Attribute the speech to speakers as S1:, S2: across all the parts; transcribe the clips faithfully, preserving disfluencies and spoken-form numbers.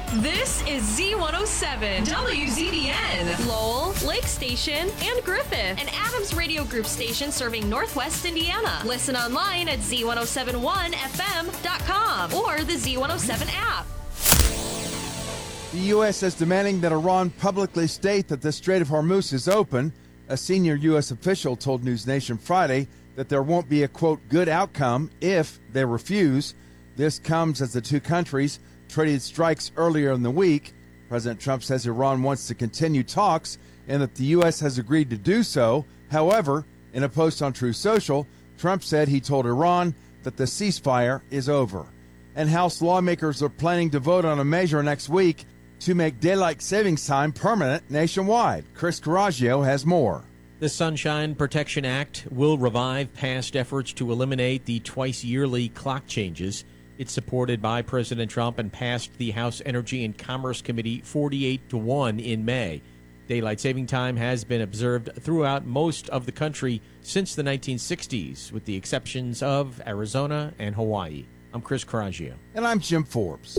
S1: This is Z one oh seven, W Z B N, Lowell, Lake Station, and Griffith, an Adams Radio Group station serving Northwest Indiana. Listen online at Z one oh seven one F M dot com or the Z one oh seven app.
S2: The U S is demanding that Iran publicly state that the Strait of Hormuz is open. A senior U S official told News Nation Friday that there won't be a, quote, good outcome if they refuse. This comes as the two countries traded strikes earlier in the week. President Trump says Iran wants to continue talks and that the U S has agreed to do so. However, in a post on Truth Social, Trump said he told Iran that the ceasefire is over. And House lawmakers are planning to vote on a measure next week to make daylight savings time permanent nationwide. Chris Carraggio has more.
S3: The Sunshine Protection Act will revive past efforts to eliminate the twice-yearly clock changes. It's supported by President Trump and passed the House Energy and Commerce Committee forty-eight to one in May. Daylight saving time has been observed throughout most of the country since the nineteen sixties, with the exceptions of Arizona and Hawaii. I'm Chris Carraggio.
S2: And I'm Jim Forbes.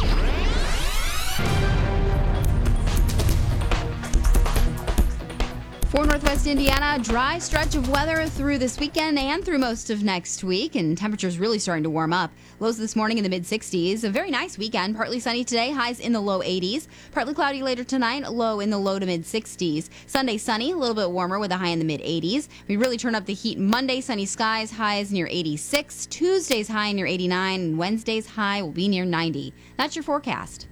S4: For Northwest Indiana, dry stretch of weather through this weekend and through most of next week, and temperatures really starting to warm up. Lows this morning in the mid sixties. A very nice weekend. Partly sunny today, highs in the low eighties. Partly cloudy later tonight, low in the low to mid sixties. Sunday sunny, a little bit warmer with a high in the mid eighties. We really turn up the heat Monday, sunny skies, highs near eighty-six. Tuesday's high near eighty-nine, and Wednesday's high will be near ninety. That's your forecast.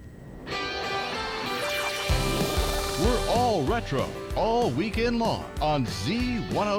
S5: We're all retro, all weekend long on Z one oh seven.